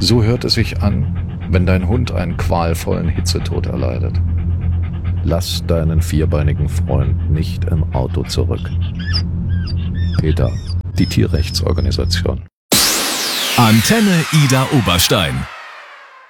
So hört es sich an, wenn dein Hund einen qualvollen Hitzetod erleidet. Lass deinen vierbeinigen Freund nicht im Auto zurück. PETA, die Tierrechtsorganisation. Antenne Ida Oberstein.